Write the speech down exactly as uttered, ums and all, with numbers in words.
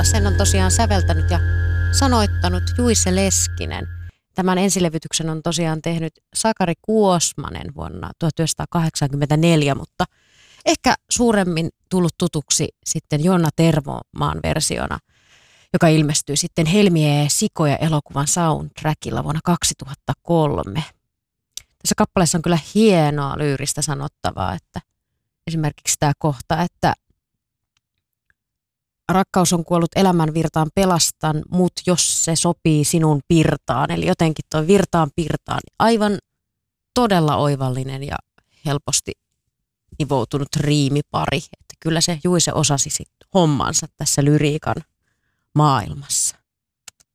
tavalla. Sen on tosiaan säveltänyt ja sanoittanut Juice Leskinen. Tämän ensilevytyksen on tosiaan tehnyt Sakari Kuosmanen vuonna tuhatyhdeksänsataakahdeksankymmentäneljä, mutta ehkä suuremmin tullut tutuksi sitten Jonna Tervomaan versiona, joka ilmestyi sitten Helmiä ja sikoja elokuvan soundtrackilla vuonna kaksituhattakolme. Tässä kappaleessa on kyllä hienoa lyyristä sanottavaa, että esimerkiksi tämä kohta, että rakkaus on kuollut elämän virtaan, pelastan mut, jos se sopii sinun pirtaan. Eli jotenkin tuo virtaan pirtaan, aivan todella oivallinen ja helposti nivoutunut riimipari. Että kyllä se Juise osasi sit hommansa tässä lyriikan maailmassa.